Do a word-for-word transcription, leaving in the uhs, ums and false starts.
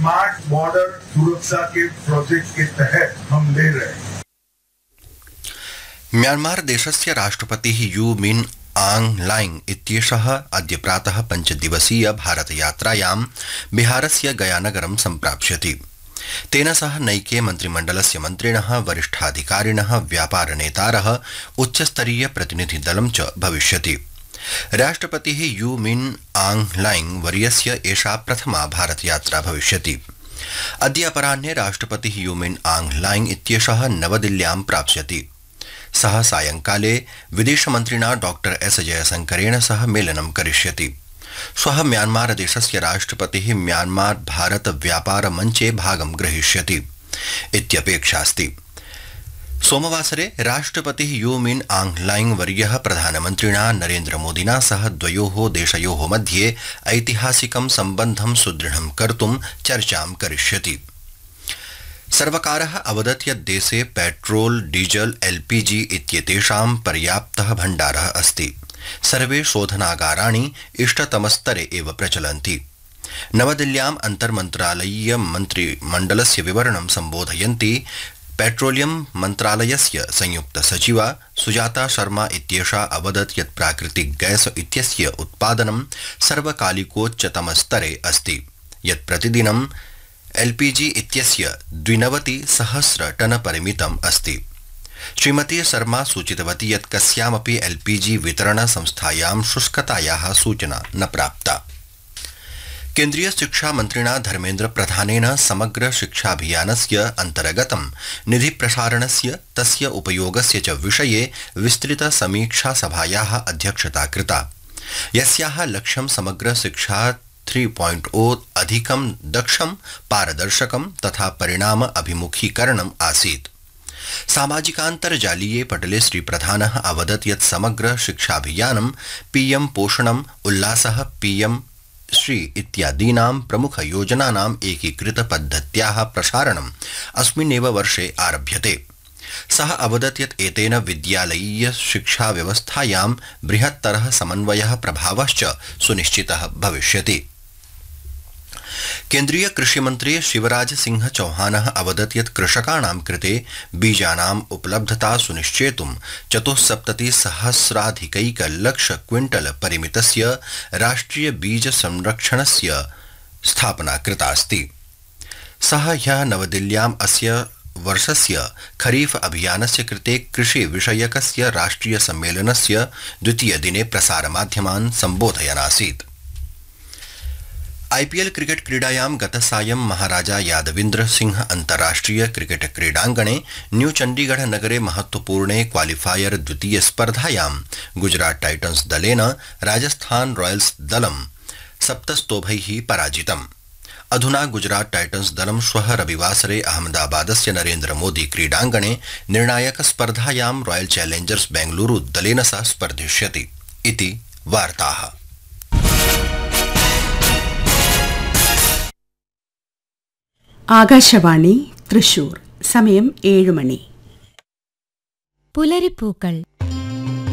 Smart border सुरक्षा के project के तहत हम ले रहे हैं। म्यांमार देशस्य राष्ट्रपतिः यू मिन आंग लाइंग इत्येषः अद्य प्रातः पञ्चदिवसीय भारतयात्रायां बिहारस्य गयानगरं सम्प्राप्स्यति। तेन सह नैके मन्त्रिमण्डलस्य मन्त्रिणः, वरिष्ठाधिकारिणः, व्यापारनेतारः, उच्चस्तरीय प्रतिनिधिदलं च भविष्यति। राष्ट्रपतिः यू मिन आंग लाइंग वर्यस्य एषा प्रथमा भारतयात्रा भविष्यति। अद्य अपराह्ने राष्ट्रपतिः यू मिन आंग लाइंग इत्येषः नवदिल्ल्यां प्राप्स्यति। सः सायंकाले विदेशमन्त्रिणा डॉक्टर एस जयशंकरेण सह मेलनं करिष्यति। श्वः म्यांमार देशस्य राष्ट्रपतिः म्यांमार भारत व्यापार मञ्चे भागं ग्रहीष्यति इत्यपेक्षास्ति। सोमवासरे राष्ट्रपतिः यू मिन आंग लाइंग वर्यः प्रधानमन्त्रिणा नरेन्द्र मोदिना सह द्वयोः देशयोः मध्ये ऐतिहासिकं सम्बन्धं सुदृढं कर्तुं चर्चां करिष्यति। सर्वकारः अवदत् यत् देशे पेट्रोल, डीजल, एलपीजी इत्येतेषां पर्याप्तः भण्डारः अस्ति। सर्वे शोधनागाराणि इष्टतमस्तरे एव प्रचलन्ति। नवदिल्ल्याम् अन्तर्मन्त्रालयीय मन्त्रिमण्डलस्य विवरणं सम्बोधयन्ती पेट्रोलियम मन्त्रालयस्य संयुक्त सचिवा सुजाता शर्मा इत्येषा अवदत् यत् प्राकृतिक गैस इत्यस्य उत्पादनं सर्वकालिकोच्चतमस्तरे अस्ति, यत् प्रतिदिनं एलपीजी इत्यस्य द्विनवति सहस्र टन परिमितम् अस्ति। श्रीमती शर्मा सूचितवती यत् कस्यामपि एलपीजी वितरण संस्थायां शुष्कतायाः सूचना न प्राप्ता। केन्द्रीय शिक्षा मन्त्रिणा धर्मेन्द्र प्रधानेन समग्र शिक्षाभियानस्य अन्तर्गतं निधि प्रसारणस्य, तस्य उपयोगस्य च विषये विस्तृत समीक्षा सभायाः अध्यक्षता कृता, यस्याः लक्ष्यं समग्र शिक्षा थ्री पॉइंट ओ अधिकं दक्षं, पारदर्शकं तथा परिणाम अभिमुखीकरणम् आसीत्। सामाजिकान्तर्जालीये पटले श्री प्रधानः अवदत् यत् समग्र शिक्षाभियानं पीएम पोषणम्, उल्लासः, पीएम श्री इत्यादीनां प्रमुख योजनानाम् एकीकृत पद्धत्याः प्रसारणम् अस्मिन्नेव वर्षे आरभ्यते। सः अवदत् यत् एतेन विद्यालयीय शिक्षा व्यवस्थायां बृहत्तरः समन्वयः प्रभावश्च सुनिश्चितः भविष्यति। केन्द्रीय कृषिमन्त्री शिवराज सिंह चौहानः अवदत् यत् कृषकाणां कृते बीजानाम् उपलब्धता सुनिश्चेतुं चतुस्सप्तति सहस्राधिकैक लक्ष क्विंटल परिमितस्य राष्ट्रिय बीज संरक्षणस्य स्थापना कृतास्ति। सः ह्यः नवदिल्ल्याम् अस्य वर्षस्य खरीफ अभियानस्य कृते कृषि विषयकस्य राष्ट्रिय सम्मेलनस्य द्वितीय दिने प्रसारमाध्यमान् सम्बोधयन् आसीत्। आईपीएल क्रिकेट क्रीडायां गतसायं महाराजा यादविन्द्र सिंह अन्ताराष्ट्रिय क्रिकेट क्रीडाङ्गणे न्यू चण्डीगढ़ नगरे महत्वपूर्णे क्वालिफायर द्वितीय स्पर्धायां गुजरात टाइटन्स दलेन राजस्थान रॉयल्स दलं सप्तस्तोभैः पराजितम्। अधुना गुजरात टाइटन्स दलं श्वः रविवासरे अहमदाबादस्य नरेन्द्र मोदी क्रीडाङ्गणे निर्णायक स्पर्धायां रॉयल चैलेंजर्स बेंगलुरु दलेन सह स्पर्धिष्यति इति वार्ताः। ആകാശവാണി തൃശൂർ. സമയം ഏഴ് മണി. പുലരിപ്പൂക്കൾ